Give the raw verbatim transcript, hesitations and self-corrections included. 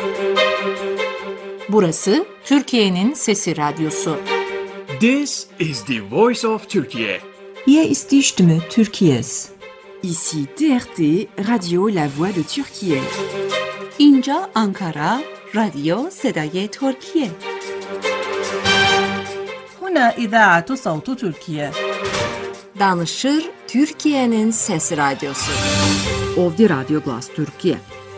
Burası Türkiye'nin Sesi Radyosu. This is the voice of Turkey. Hier ist die Stimme Türkiye's. Ici T R T, Radio La Voix de Türkiye. اینجا آنکارا، رادیو صدای ترکیه. هنا إذاعة صوت تركيا. Danışır Türkiye'nin Sesi Radyosu. Ovdje Radio Glas Türkiye.